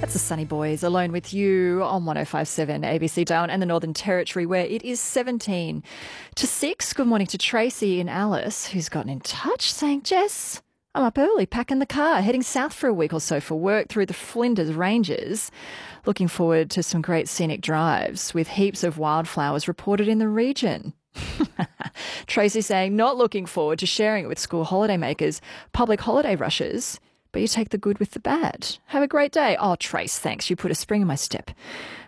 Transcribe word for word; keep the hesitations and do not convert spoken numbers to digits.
That's the Sunny Boys, Alone with You on one oh five point seven A B C Down and the Northern Territory, where it is seventeen to six. Good morning to Tracy and Alice, who's gotten in touch saying, Jess, I'm up early, packing the car, heading south for a week or so for work through the Flinders Ranges. Looking forward to some great scenic drives with heaps of wildflowers reported in the region. Tracy saying, not looking forward to sharing it with school holidaymakers, public holiday rushes, but you take the good with the bad. Have a great day. Oh, Trace, thanks. You put a spring in my step.